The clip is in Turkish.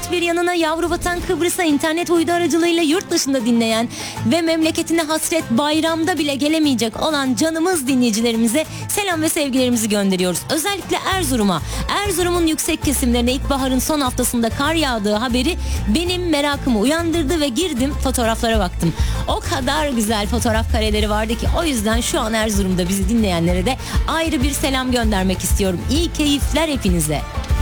dört bir yanına yavru vatan Kıbrıs'a internet uydu aracılığıyla yurt dışında dinleyen ve memleketine hasret bayramda bile gelemeyecek olan canımız dinleyicilerimize selam ve sevgilerimizi gönderiyoruz. Özellikle Erzurum'a. Erzurum'un yüksek kesimlerine ilkbaharın son haftasında kar yağdığı haberi benim merakımı uyandırdı ve girdim fotoğraflara baktım. O kadar güzel fotoğraf kareleri vardı ki o yüzden şu an Erzurum'da bizi dinleyenlere de ayrı bir selam göndermek istiyorum. İyi keyifler hepinize.